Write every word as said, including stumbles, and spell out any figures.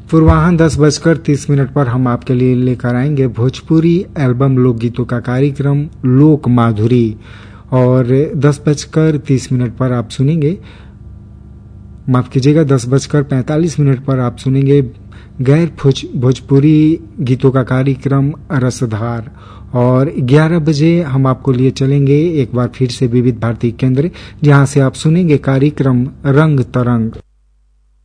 पूर्वाह्न दस बजकर तीस मिनट पर हम आपके लिए लेकर आएंगे भोजपुरी एल्बम लोकगीतों का कार्यक्रम लोक माधुरी, और दस बजकर तीस मिनट पर आप सुनेंगे, माफ कीजिएगा, दस बजकर पैंतालीस मिनट पर आप सुनेंगे गैर भोजपुरी गीतों का कार्यक्रम रसधार, और ग्यारह बजे हम आपको लिए चलेंगे एक बार फिर से विविध भारती केंद्र, जहां से आप सुनेंगे कार्यक्रम रंग तरंग।